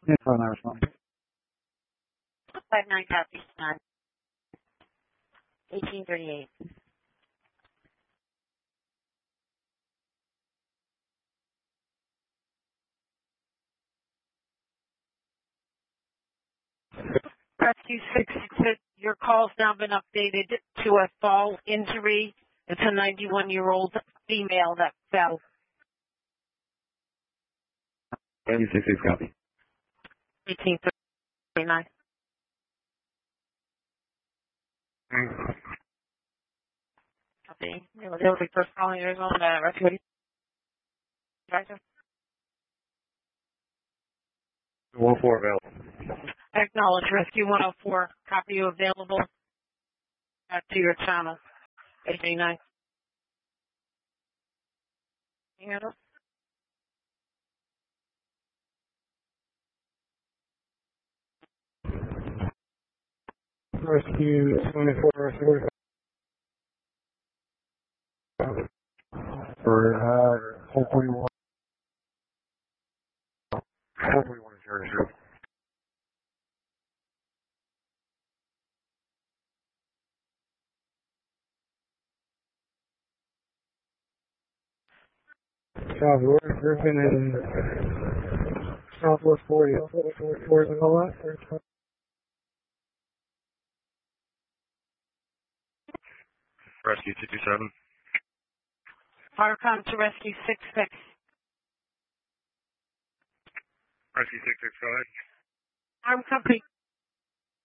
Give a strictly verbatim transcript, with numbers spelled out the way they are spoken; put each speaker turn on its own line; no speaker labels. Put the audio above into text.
Yeah, phone I respond.
Five nine copy. Nine. Eighteen thirty eight. Rescue six six. Your call's now been updated to a fall injury. It's a ninety-one year old female that fell.
Rescue six six copy.
Eighteen thirty nine. Copy. They'll be first calling yours on the rescue. Advisor.
one four available.
Acknowledge rescue one oh four. Copy you available. Back to your channel. eighty-nine. Handle.
Rescue twenty-four, forty-five. For, uh, four forty-one. four forty-one is yours, sir. Southwest Griffin and Southwest forty. Where's the call at? Rescue two two seven.
Firecom to rescue six six.
Rescue six six, go ahead.
Arm company